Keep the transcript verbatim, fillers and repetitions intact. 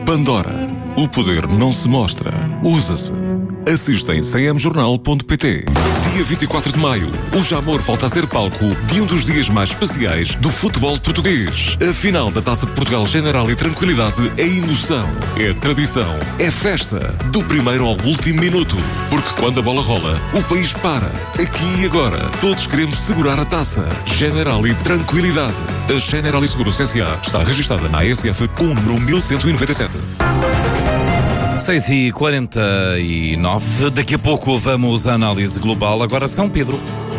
Pandora. O poder não se mostra, usa-se. Assista em c m jornal ponto p t. Dia vinte e quatro de maio, o Jamor volta a ser palco de um dos dias mais especiais do futebol português. A final da Taça de Portugal General e Tranquilidade é emoção, é tradição, é festa, do primeiro ao último minuto. Porque quando a bola rola, o país para. Aqui e agora, todos queremos segurar a taça. General e Tranquilidade. A General e Seguros S A está registada na A S F com o número mil cento e noventa e sete. seis e quarenta e nove, daqui a pouco vamos à análise global. Agora São Pedro.